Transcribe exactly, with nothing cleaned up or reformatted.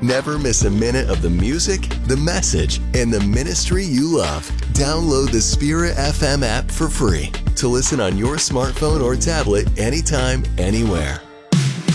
Never miss a minute of the music, the message, and the ministry you love. Download the Spirit F M app for free to listen on your smartphone or tablet anytime, anywhere.